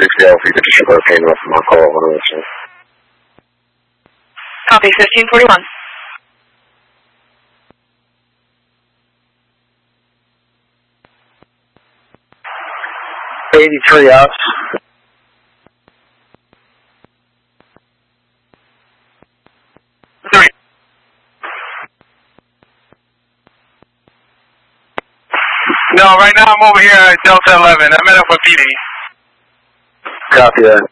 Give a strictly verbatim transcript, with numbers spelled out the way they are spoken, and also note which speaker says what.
Speaker 1: sixty Alpha, you could just show payment off from our call on this one.
Speaker 2: Copy, fifteen forty-one.
Speaker 1: eighty-three outs.
Speaker 2: Three.
Speaker 3: No, right now I'm over here at Delta eleven. I'm at up with P D.
Speaker 1: Copy that.